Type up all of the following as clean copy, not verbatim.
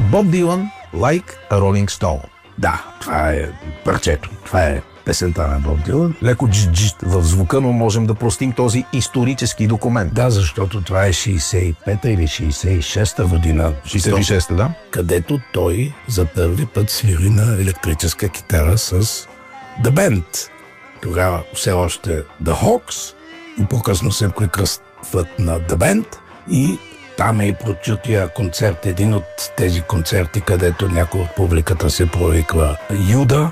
Боб Дилан, Like a Rolling Stone. Да, това е парчето. Това е песента на Боб Дилан. Леко джиджит в звука, но можем да простим този исторически документ. Да, защото това е 65-та или 66-та година. 66-та, да. Където той за първи път свири на електрическа китара с The Band. Тогава все още The Hawks, и по-късно се прекръстват на The Band, и там е и прочутия концерт, един от тези концерти, където някой от публиката се провиква Юда,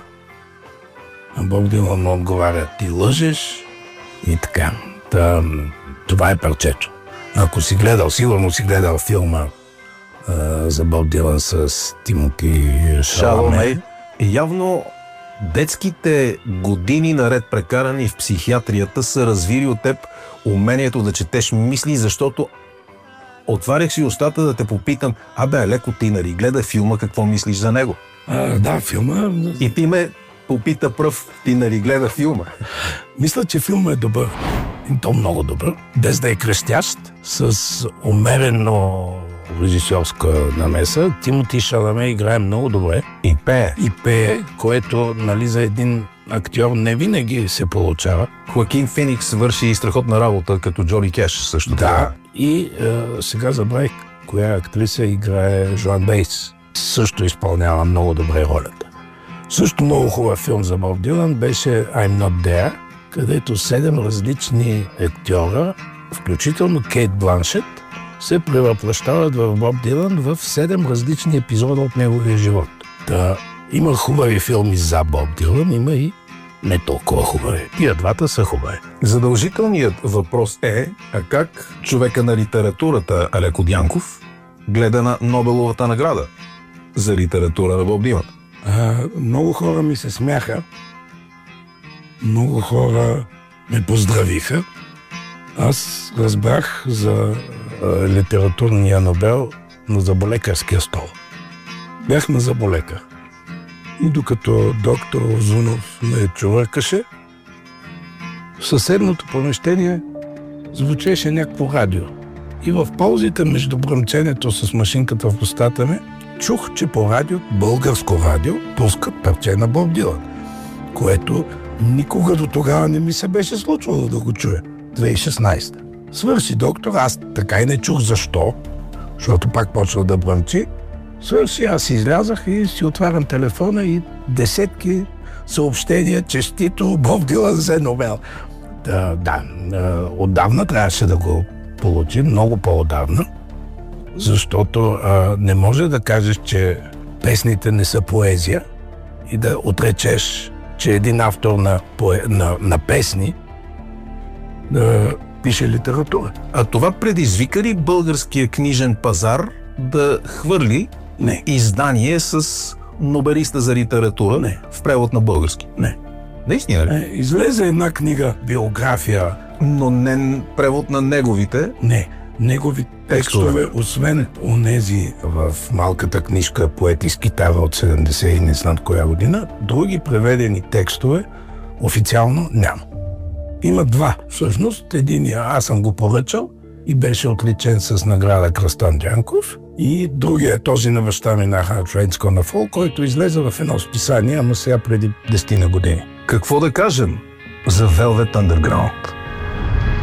а Боб Дилан отговаря: ти лъжеш, и така. Това е парчето. Ако си гледал, сигурно си гледал филма за Боб Дилан с Тимоти Шаламе. Явно детските години наред прекарани в психиатрията са развили от теб умението да четеш мисли, защото отварях си устата да те попитам: леко Тинари, гледай филма, какво мислиш за него? Да, филма. И ти ме попита пръв: Тинари, гледа филма. Мисля, че филма е добър. И то много добър. Без да е крещящ, с умерено режисьорска намеса. Тимоти Шаламе играе много добре. И пее, което, нали, за един актьор не винаги се получава. Хоакин Феникс върши страхотна работа като Джони Кеш също. Да. И сега забравих коя актриса играе Жоан Бейс. Също изпълнява много добре ролята. Също много хубав филм за Боб Дилан беше I'm Not There, където 7 различни актьора, включително Кейт Бланшет, се превъплъщават в Боб Дилан в 7 различни епизода от неговия живот. Има хубави филми за Боб Дилан, има и не толкова хубави. Тия двата са хубави. Задължителният въпрос е: как човека на литературата Алеко Дянков гледа на Нобеловата награда за литература на Боб Дилан? Много хора ми се смяха. Много хора ме поздравиха. Аз разбрах за литературния Нобел на заболекарския стол. Бях на заболекар. И докато доктор Озунов ме чувъркаше, в съседното помещение звучеше някакво радио. И в паузите между бръмченето с машинката в устата ми, чух, че по радио, българско радио, пускат парче на Боб Дилан, което никога до тогава не ми се беше случвало да го чуя. 2016. Свърши доктор, аз така и не чух защо, защото пак почва да бръмчи. Свърши, аз излязах и си отварям телефона и десетки съобщения: честито, Боб Дилан взе Нобел. Отдавна трябваше да го получи, много по-отдавна, защото не може да кажеш, че песните не са поезия и да отречеш, че един автор на песни да пише литература. А това предизвика ли българския книжен пазар да хвърли издание с нобелиста за литература в превод на български? Не. Наистина ли? Излезе една книга, биография. Но не превод на неговите? Не. Негови текстове, освен онези в малката книжка "Поет из китара" от 70 и не знам коя година, други преведени текстове официално няма. Има два. Всъщност, единия аз съм го поръчал и беше отличен с награда Кръстан Дянков, и другия, този на баща ми, на Hard Rain's Gonna Fall, който излезе в едно списание, ама сега преди 10 години. Какво да кажем за Velvet Underground?